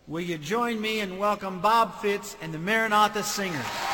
Will you join me and welcome Bob Fitts and the Maranatha Singers?